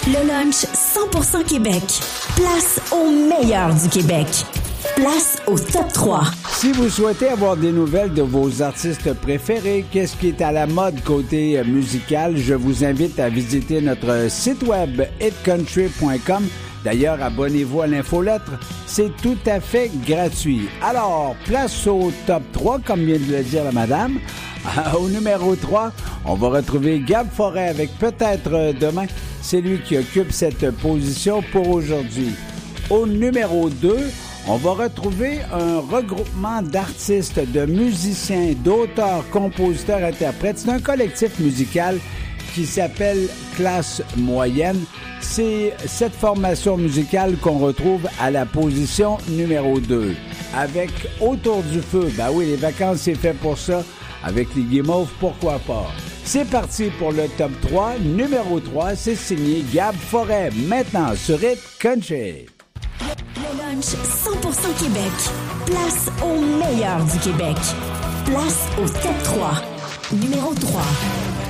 Le lunch 100% Québec. Place au meilleur du Québec. Place au top 3. Si vous souhaitez avoir des nouvelles de vos artistes préférés, qu'est-ce qui est à la mode côté musical, je vous invite à visiter notre site web hitcountry.com. D'ailleurs, abonnez-vous à l'infolettre. C'est tout à fait gratuit. Alors, place au top 3, comme vient de le dire la madame. Au numéro 3, on va retrouver Gab Forêt avec Peut-être demain. C'est lui qui occupe cette position pour aujourd'hui. Au numéro 2, on va retrouver un regroupement d'artistes, de musiciens, d'auteurs, compositeurs, interprètes. C'est un collectif musical qui s'appelle Classe Moyenne. C'est cette formation musicale qu'on retrouve à la position numéro 2. Avec Autour du feu, ben oui, les vacances, c'est fait pour ça. Avec les guimauves, pourquoi pas? C'est parti pour le top 3. Numéro 3, c'est signé Gab Forêt. Maintenant, sur Hit Country. Le lunch 100% Québec. Place au meilleur du Québec. Place au top 3. Numéro 3.